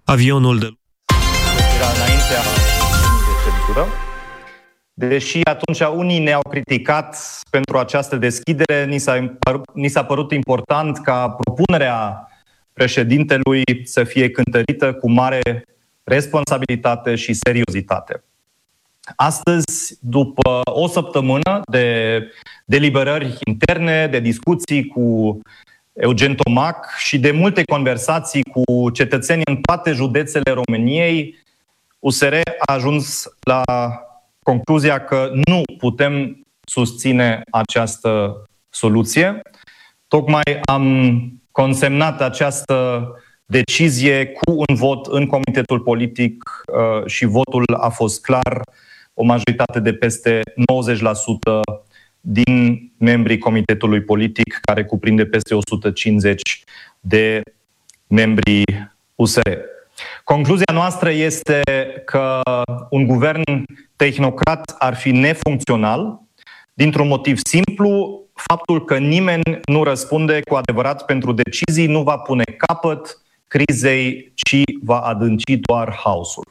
avionul de înaintea de centură. Deși atunci unii ne-au criticat pentru această deschidere, ni s-a părut important ca propunerea președintelui să fie cântărită cu mare responsabilitate și seriozitate. Astăzi, după o săptămână de deliberări interne, de discuții cu Eugen Tomac și de multe conversații cu cetățeni în toate județele României, USR a ajuns la concluzia că nu putem susține această soluție. Tocmai am consemnat această decizie cu un vot în comitetul politic și votul a fost clar, o majoritate de peste 90% din membrii comitetului politic, care cuprinde peste 150 de membri USR. Concluzia noastră este că un guvern tehnocrat ar fi nefuncțional, dintr-un motiv simplu: faptul că nimeni nu răspunde cu adevărat pentru decizii nu va pune capăt crizei, ci va adânci doar haosul.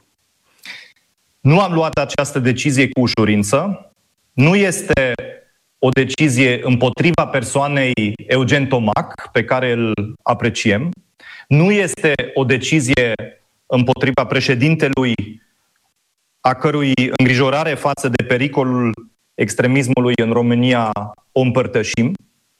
Nu am luat această decizie cu ușurință. Nu este o decizie împotriva persoanei Eugen Tomac, pe care îl apreciem. Nu este o decizie împotriva președintelui, a cărui îngrijorare față de pericolul extremismului în România o împărtășim.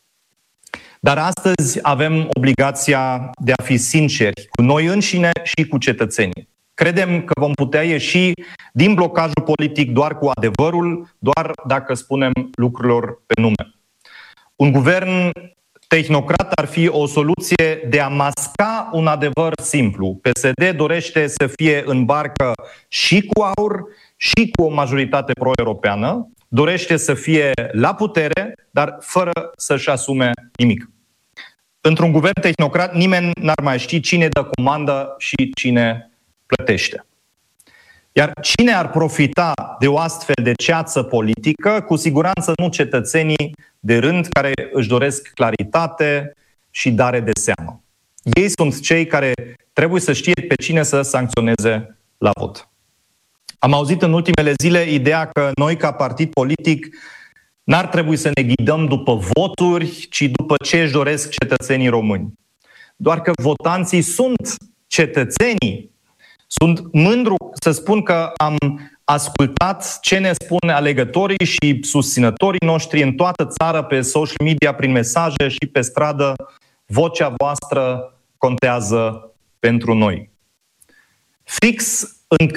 Dar astăzi avem obligația de a fi sinceri cu noi înșine și cu cetățenii. Credem că vom putea ieși din blocajul politic doar cu adevărul, doar dacă spunem lucrurilor pe nume. Un guvern tehnocrat ar fi o soluție de a masca un adevăr simplu. PSD dorește să fie în barcă și cu aur și cu o majoritate pro-europeană, dorește să fie la putere, dar fără să-și asume nimic. Într-un guvern tehnocrat nimeni n-ar mai ști cine dă comandă și cine plătește. Iar cine ar profita de o astfel de ceață politică? Cu siguranță nu cetățenii de rând care își doresc claritate și dare de seamă. Ei sunt cei care trebuie să știe pe cine să sancționeze la vot. Am auzit în ultimele zile ideea că noi, ca partid politic, n-ar trebui să ne ghidăm după voturi, ci după ce își doresc cetățenii români. Doar că votanții sunt cetățenii. Sunt mândru să spun că am ascultat ce ne spun alegătorii și susținătorii noștri în toată țara, pe social media, prin mesaje și pe stradă. Vocea voastră contează pentru noi. Fix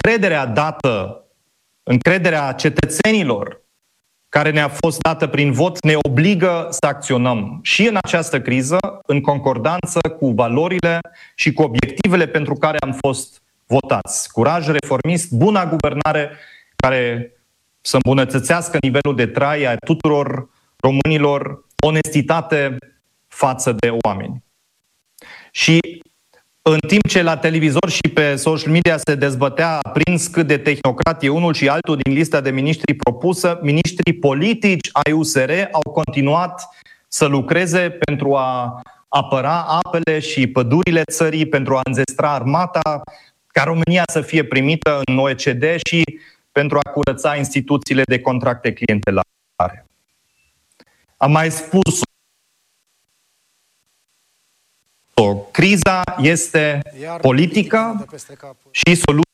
încrederea cetățenilor care ne-a fost dată prin vot ne obligă să acționăm și în această criză, în concordanță cu valorile și cu obiectivele pentru care am fost votați. Curaj reformist, buna guvernare care să îmbunătățească nivelul de trai a tuturor românilor, onestitate față de oameni. Și în timp ce la televizor și pe social media se dezbătea aprins cât de tehnocrat e unul și altul din lista de miniștri propusă, miniștrii politici ai USR au continuat să lucreze pentru a apăra apele și pădurile țării, pentru a înzestra armata, ca România să fie primită în OECD și pentru a curăța instituțiile de contracte clientelare. Am mai spus, criza este politică și soluția.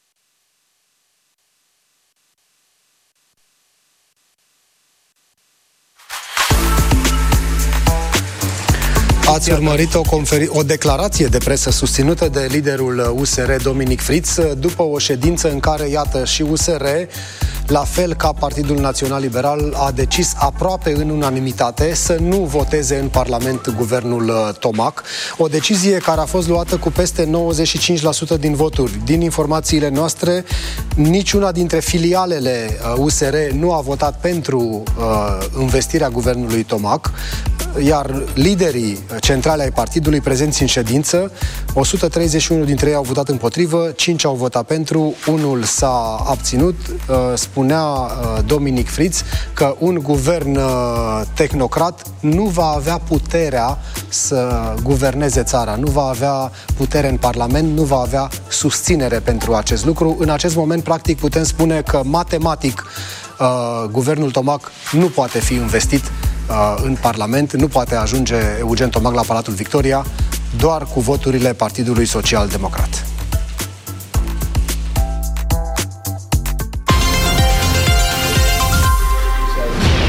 Ați urmărit o declarație de presă susținută de liderul USR, Dominic Fritz, după o ședință în care, iată, și USR, la fel ca Partidul Național Liberal, a decis aproape în unanimitate să nu voteze în Parlament guvernul Tomac. O decizie care a fost luată cu peste 95% din voturi. Din informațiile noastre, niciuna dintre filialele USR nu a votat pentru învestirea guvernului Tomac. iar liderii centrale ai partidului prezenți în ședință, 131 dintre ei au votat împotrivă, 5 au votat pentru, unul s-a abținut. Spunea Dominic Fritz că un guvern tehnocrat nu va avea puterea să guverneze țara, nu va avea putere în Parlament, nu va avea susținere pentru acest lucru. În acest moment, practic, putem spune că matematic guvernul Tomac nu poate fi investit în Parlament, nu poate ajunge Eugen Tomac la Palatul Victoria doar cu voturile Partidului Social Democrat.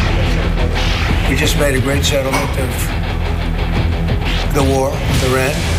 We just made a great settlement of the war with Iran.